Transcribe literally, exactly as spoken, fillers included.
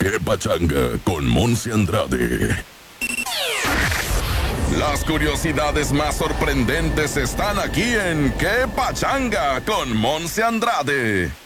¡Qué pachanga con Monse Andrade! Las curiosidades más sorprendentes están aquí en ¡Qué pachanga con Monse Andrade!